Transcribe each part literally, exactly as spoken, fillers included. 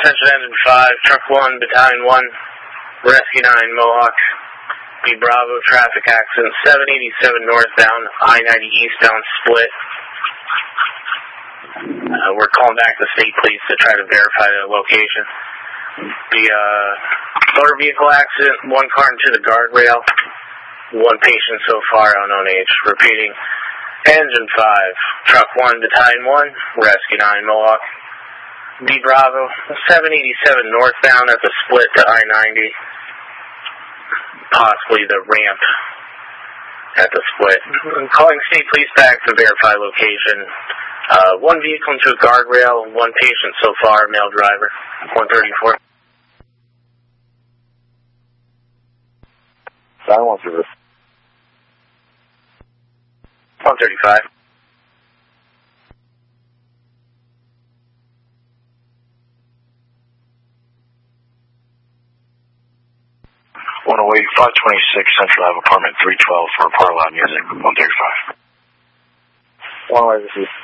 Attention Engine five, Truck one, Battalion one, Rescue nine, Mohawk. B Bravo, traffic accident, seven eighty-seven northbound, I ninety eastbound split. Uh, we're calling back the state police to try to verify the location. The uh, motor vehicle accident, one car into the guardrail, one patient so far, unknown age. Repeating, Engine five, Truck one, Battalion one, Rescue nine, Mohawk. B Bravo, seven eighty-seven northbound at the split to I ninety. Possibly the ramp at the split. I'm calling state police back to verify location. Uh, one vehicle into a guardrail, one patient so far, male driver, one thirty-four. Silence service. one thirty-five. one oh eight, five twenty-six Central Ave, apartment three twelve for report loud music, one thirty-five. one oh eight, receive.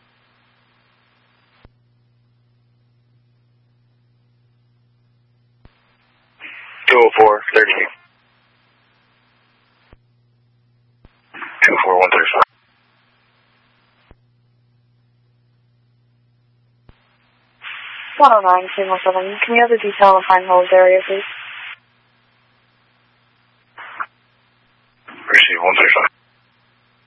two oh four, thirty-eight. two oh four, one thirty-five. one oh nine, three one seven. Can we have the detail on the Pine Hills area, please?